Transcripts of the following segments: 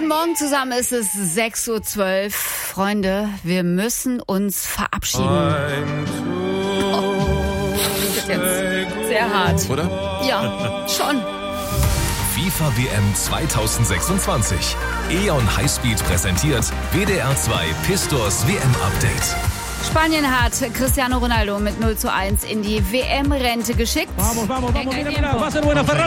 Guten Morgen zusammen, es ist 6:12 Uhr. Freunde, wir müssen uns verabschieden. Das wird jetzt sehr hart. Oder? Ja, schon. FIFA WM 2026. E.ON Highspeed präsentiert WDR 2 Pistors WM-Update. Spanien hat Cristiano Ronaldo mit 0:1 in die WM-Rente geschickt. Vamos, mira, va a ser buena, Ferran!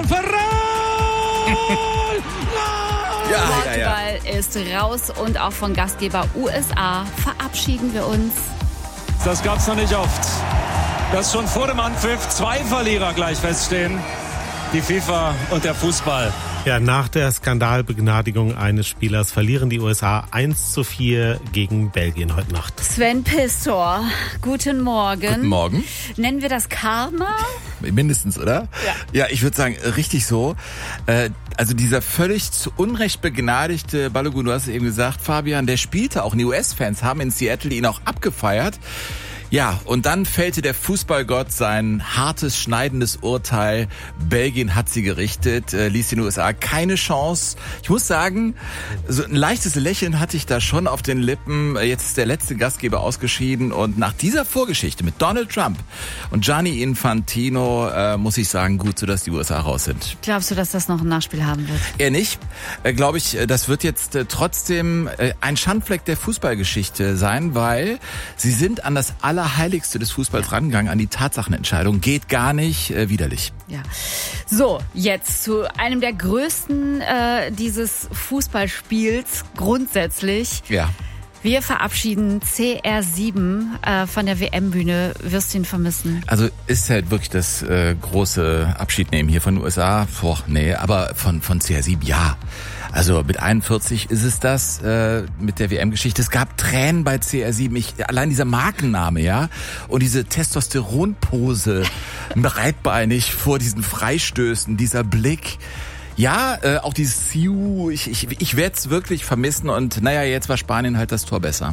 Portugal ist raus und auch von Gastgeber USA verabschieden wir uns. Das gab's noch nicht oft. Dass schon vor dem Anpfiff 2 Verlierer gleich feststehen. Die FIFA und der Fußball. Ja, nach der Skandalbegnadigung eines Spielers verlieren die USA 1:4 gegen Belgien heute Nacht. Sven Pistor, guten Morgen. Guten Morgen. Nennen wir das Karma? Mindestens, oder? Ja, ich würde sagen, richtig so. Also dieser völlig zu Unrecht begnadigte Balogun, du hast es eben gesagt, Fabian, der spielte auch. Die US-Fans haben in Seattle ihn auch abgefeiert. Ja, und dann fällte der Fußballgott sein hartes, schneidendes Urteil. Belgien hat sie gerichtet, ließ den USA keine Chance. Ich muss sagen, so ein leichtes Lächeln hatte ich da schon auf den Lippen. Jetzt ist der letzte Gastgeber ausgeschieden und nach dieser Vorgeschichte mit Donald Trump und Gianni Infantino muss ich sagen, gut, so dass die USA raus sind. Glaubst du, dass das noch ein Nachspiel haben wird? Eher nicht. Glaube ich, das wird jetzt trotzdem ein Schandfleck der Fußballgeschichte sein, weil sie sind an das Allerheiligste des Fußballs rangegangen, an die Tatsachenentscheidung. Geht gar nicht, widerlich. Ja. So, jetzt zu einem der größten dieses Fußballspiels grundsätzlich. Ja. Wir verabschieden CR7 von der WM-Bühne. Wirst du ihn vermissen? Also ist halt wirklich das große Abschiednehmen hier von den USA. Aber von CR7 ja. Also mit 41 ist es das mit der WM-Geschichte. Es gab Tränen bei CR7. Allein dieser Markenname, ja, und diese Testosteronpose, breitbeinig vor diesen Freistößen, dieser Blick. Ja, auch dieses Siu, ich werde es wirklich vermissen und naja, jetzt war Spanien halt das Tor besser.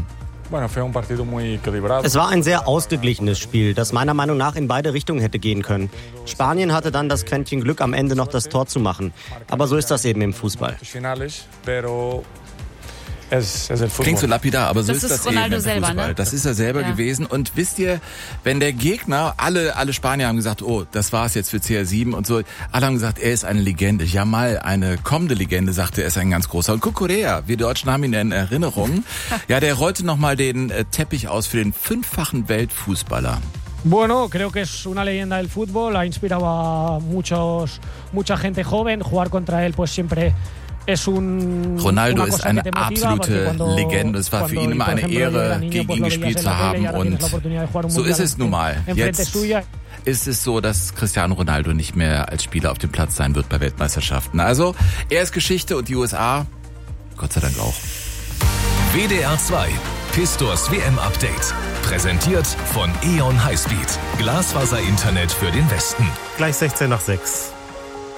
Es war ein sehr ausgeglichenes Spiel, das meiner Meinung nach in beide Richtungen hätte gehen können. Spanien hatte dann das Quäntchen Glück, am Ende noch das Tor zu machen. Aber so ist das eben im Fußball. Klingt so lapidar, aber so das ist das Ronaldo eben im selber, Fußball. ne? Das ist er selber gewesen. Und wisst ihr, wenn der Gegner, alle Spanier haben gesagt, oh, das war's jetzt für CR7 und so. Alle haben gesagt, er ist eine Legende. Jamal, eine kommende Legende, sagte, er ist ein ganz großer. Und Cucurella, wir Deutschen haben ihn in Erinnerung. Ja, der rollte nochmal den Teppich aus für den 5-fachen Weltfußballer. Bueno, creo que es una leyenda del fútbol, ha inspirado a mucha gente joven, jugar contra él pues siempre. Ronaldo ist eine absolute Legende. Es war für ihn immer eine Ehre, gegen ihn gespielt zu haben. Und so ist es nun mal. Jetzt ist es so, dass Cristiano Ronaldo nicht mehr als Spieler auf dem Platz sein wird bei Weltmeisterschaften. Also, er ist Geschichte und die USA, Gott sei Dank auch. WDR 2 Pistors WM-Update. Präsentiert von E.ON Highspeed. Glasfaser-Internet für den Westen. Gleich 16 nach 6.